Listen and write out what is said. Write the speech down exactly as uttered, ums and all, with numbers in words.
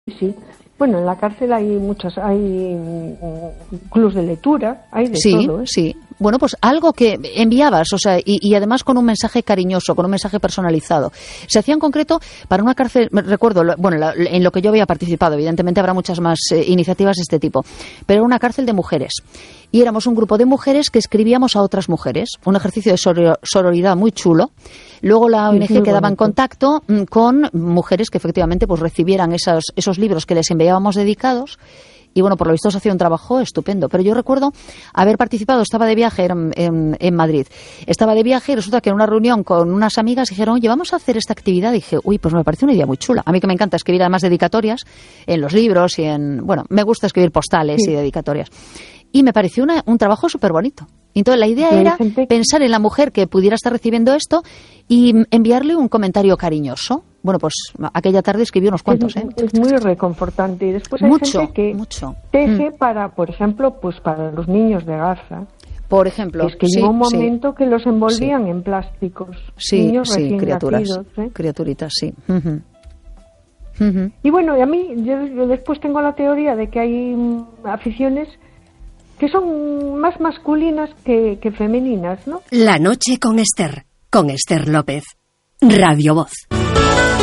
sí. Bueno, en la cárcel hay muchas, hay mm, clubs de lectura, hay de sí, todo, ¿eh? Sí, bueno, pues algo que enviabas, o sea, y, y además con un mensaje cariñoso, con un mensaje personalizado. Se hacía en concreto para una cárcel, recuerdo, bueno, la, en lo que yo había participado, evidentemente habrá muchas más eh, iniciativas de este tipo, pero era una cárcel de mujeres. Y éramos un grupo de mujeres que escribíamos a otras mujeres, un ejercicio de soror- sororidad muy chulo. Luego la O N G quedaba en contacto con mujeres que efectivamente pues recibieran esos, esos libros que les enviábamos dedicados. Y bueno, por lo visto se hacía un trabajo estupendo. Pero yo recuerdo haber participado, estaba de viaje en, en, en Madrid. Estaba de viaje y resulta que en una reunión con unas amigas dijeron, oye, vamos a hacer esta actividad. Y dije, uy, pues me parece una idea muy chula. A mí que me encanta escribir además dedicatorias en los libros y en... Bueno, me gusta escribir postales sí. y dedicatorias. Y me pareció una, un trabajo súper bonito. Entonces la idea era pensar en la mujer que pudiera estar recibiendo esto y enviarle un comentario cariñoso. Bueno, pues aquella tarde escribí unos cuantos, es, ¿eh? Es muy reconfortante. Y después hay mucho, gente que mucho. teje mm. para, por ejemplo, pues para los niños de Gaza. Por ejemplo. Es que sí, llegó un momento sí. que los envolvían sí. en plásticos. Sí, niños sí, recién criaturas. nacidos, ¿eh? Criaturitas, sí. Uh-huh. Uh-huh. Y bueno, y a mí, yo, yo después tengo la teoría de que hay mm, aficiones que son más masculinas que, que femeninas, ¿no? La noche con Esther, con Esther López. Radio Voz.